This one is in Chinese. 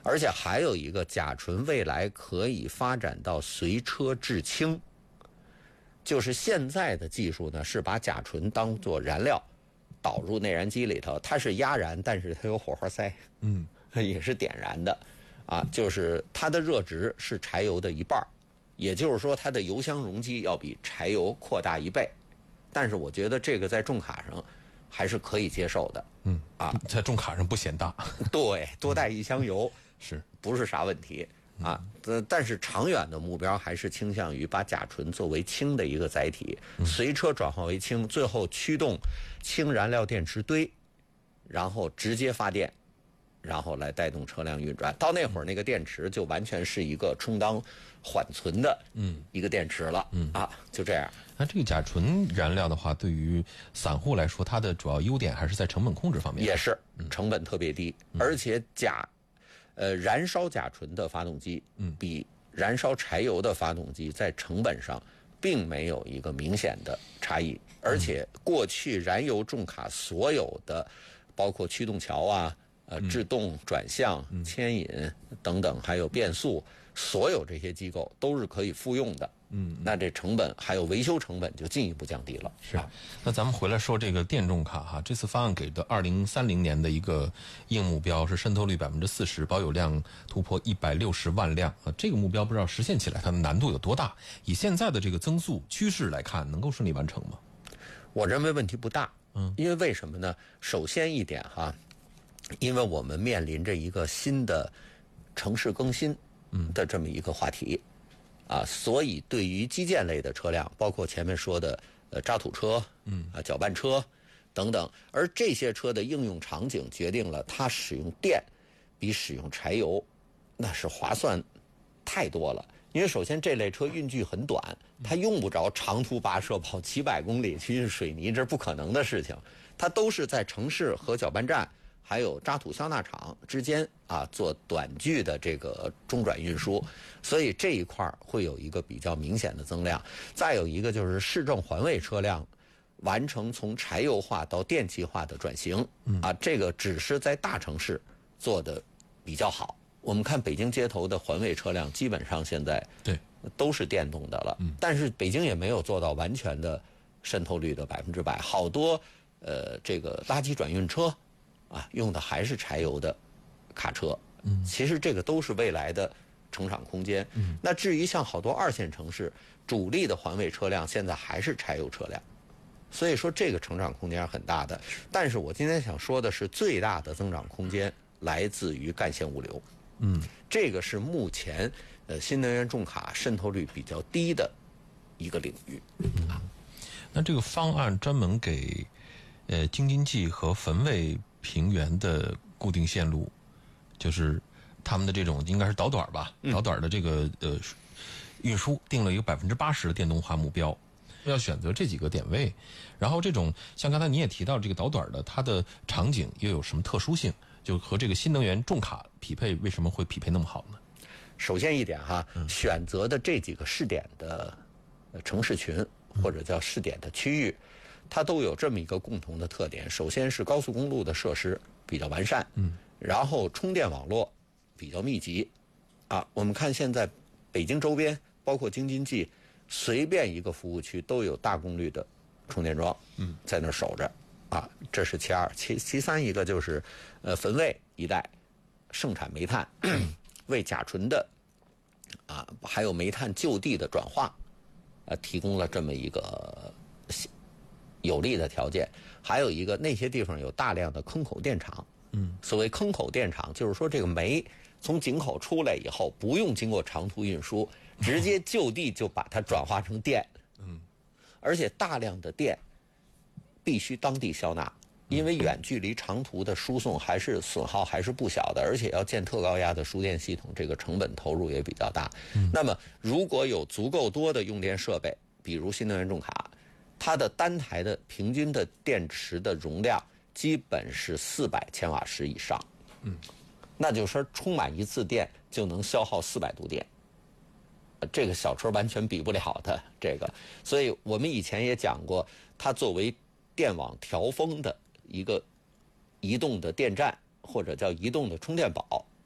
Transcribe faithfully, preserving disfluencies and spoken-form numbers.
而且还有一个甲醇未来可以发展到随车制氢，就是现在的技术呢是把甲醇当作燃料导入内燃机里头，它是压燃，但是它有火花塞， 嗯， 也是点燃的，啊，就是它的热值是柴油的一半，也就是说它的油箱容积要比柴油扩大一倍，但是我觉得这个在重卡上还是可以接受的， 嗯啊，在重卡上不显大， 对，多带一箱油、 嗯、是不是啥问题？啊，但是长远的目标还是倾向于把甲醇作为氢的一个载体，随车转化为氢，最后驱动氢燃料电池堆，然后直接发电，然后来带动车辆运转。到那会儿，那个电池就完全是一个充当缓存的嗯一个电池了，嗯啊，就这样。 那这个甲醇燃料的话，对于散户来说，它的主要优点还是在成本控制方面， 也是成本特别低，嗯、而且甲。呃，燃烧甲醇的发动机，嗯，比燃烧柴油的发动机在成本上并没有一个明显的差异，而且过去燃油重卡所有的，包括驱动桥啊、呃制动、转向、牵引等等，还有变速，所有这些机构都是可以复用的。嗯，那这成本还有维修成本就进一步降低了。 是，那咱们回来说这个电重卡哈，这次方案给的二零三零年的一个硬目标是渗透率百分之四十，保有量突破一百六十万辆啊。这个目标不知道实现起来它的难度有多大？以现在的这个增速趋势来看，能够顺利完成吗？ 我认为问题不大。嗯，因为为什么呢？首先一点哈，因为我们面临着一个新的城市更新的这么一个话题。啊，所以对于基建类的车辆，包括前面说的呃渣土车，嗯啊搅拌车等等，而这些车的应用场景决定了它使用电比使用柴油那是划算太多了。因为首先这类车运距很短，它用不着长途跋涉跑几百公里去运水泥，这是不可能的事情。它都是在城市和搅拌站还有渣土消纳厂之间啊做短距的这个中转运输，所以这一块会有一个比较明显的增量。再有一个就是市政环卫车辆完成从柴油化到电气化的转型，啊，这个只是在大城市做的比较好。我们看北京街头的环卫车辆，基本上现在对都是电动的了，但是北京也没有做到完全的渗透率的百分之百，好多呃这个垃圾转运车。啊，用的还是柴油的卡车，嗯，其实这个都是未来的成长空间。嗯，那至于像好多二线城市主力的环卫车辆，现在还是柴油车辆，所以说这个成长空间是很大的。但是我今天想说的是，最大的增长空间来自于干线物流，嗯，这个是目前呃新能源重卡渗透率比较低的一个领域。 嗯，啊，那这个方案专门给呃京津冀和汾渭平原的固定线路，就是他们的这种应该是导短吧，导短的这个呃运输定了一个百分之八十的电动化目标，要选择这几个点位。然后这种像刚才你也提到这个导短的，它的场景又有什么特殊性？就和这个新能源重卡匹配，为什么会匹配那么好呢？ 首先一点哈，嗯、选择的这几个试点的城市群或者叫试点的区域。它都有这么一个共同的特点，首先是高速公路的设施比较完善，嗯，然后充电网络比较密集，啊，我们看现在北京周边，包括京津冀，随便一个服务区都有大功率的充电桩，嗯，在那守着，啊，这是其二，其其三一个就是，呃，汾渭一带盛产煤炭，为甲醇的，啊，还有煤炭就地的转化，呃，提供了这么一个有利的条件。还有一个，那些地方有大量的坑口电厂。嗯，所谓坑口电厂，就是说这个煤从井口出来以后，不用经过长途运输，直接就地就把它转化成电。嗯，而且大量的电必须当地消纳，因为远距离长途的输送还是损耗还是不小的，而且要建特高压的输电系统，这个成本投入也比较大。嗯，那么如果有足够多的用电设备，比如新能源重卡，它的单台的平均的电池的容量基本是四百千瓦时以上。嗯，那就是说充满一次电就能消耗四百度电，这个小车完全比不了的这个。所以我们以前也讲过，它作为电网调峰的一个移动的电站或者叫移动的充电宝，